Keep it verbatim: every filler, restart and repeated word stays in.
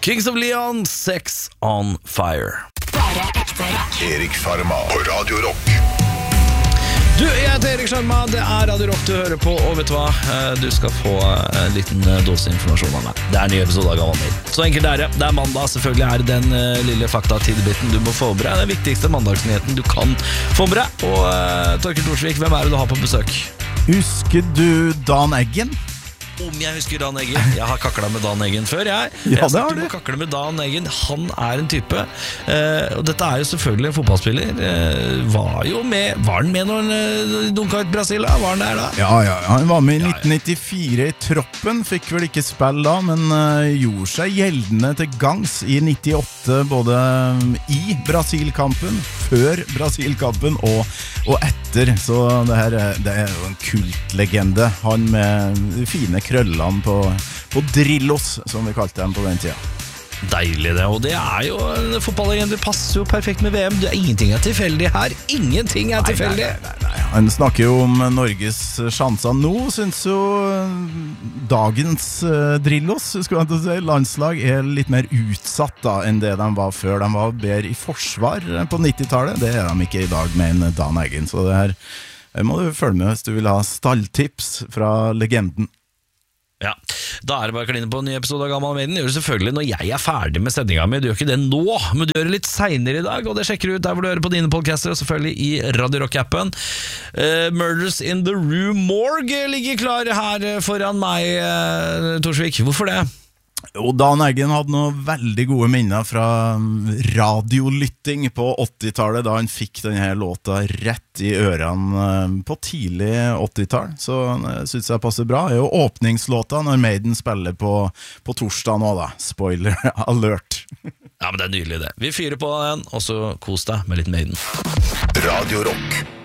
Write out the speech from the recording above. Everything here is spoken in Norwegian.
Kings of Leon, Sex on Fire. Erik Sjarma på Radio Rock. Du, jeg heter Erik Sjarma, det er Radio Rock du hører på, og vet du hva? Du skal få en liten dose informasjon av meg. Det er en ny episode av Gammal Mail. Så enkelt er det. Det er mandag, selvfølgelig er det den lille fakta-tidbiten du må få med deg. Den viktigste mandagsnyheten du kan få med deg. Og uh, Torkel Thorsvik, hvem er det du har på besøk? Husker du Dan Eggen? Om jeg husker Dan Eggen. Jeg har kaklet med Dan Eggen før, jeg. Ja, jeg det har du. Kakle med Dan Eggen. Han er en type. Eh, og dette er jo selvfølgelig en fotballspiller. Eh, var jo med Var han med når han eh, dunka ut Brasil? Da? Var han der da? Ja, ja, han var med i nitten nittifire i troppen. Fikk vel ikke spille da, men uh, gjorde seg gjeldende til gangs i nittiåtte, både i Brasil-kampen, før Brasil-kampen og, og etter. Så det her det er jo en kultlegende. Han med fine krøllene på, på Drillos, som vi kalte dem på den tida. Deilig det, og det er jo en fotballegende. Passer jo perfekt med V M. Det er ingenting er tilfeldig her. Ingenting er tilfeldig. Nei, nei, nei, nei. Han snakker jo om Norges sjanser nå. Synes jo dagens uh, Drillos, skulle jeg til å si, landslag er litt mer utsatt da enn det de var før. De var bedre i forsvar på nittitallet. Det er de ikke i dag med en Dan Eggen. Så det her må du følge med hvis du vil ha stalltips fra legenden. Ja, da er det bare å kline på en ny episode av Gammal Maiden. Det gjør du selvfølgelig når jeg er ferdig med sendinga mi. Du gjør ikke det nå, men du gjør det litt senere i dag. Og det sjekker du ut der hvor du hører på dine podcaster, og selvfølgelig i Radio Rock-appen. uh, Murders in the Rue Morgue ligger klar her foran meg, uh, Thorsvik. Hvorfor det? Og Dan Eggen hadde noen veldig gode minner fra radiolytting på åttitallet, da han fikk denne låta rett i ørene på tidlig åttitall. Så jeg synes jeg passer bra. Det er jo åpningslåta når Maiden spiller på, på torsdag nå da. Spoiler alert. Ja, men det er nydelig det. Vi fyrer på den, og så kos deg med litt Maiden. Radio Rock.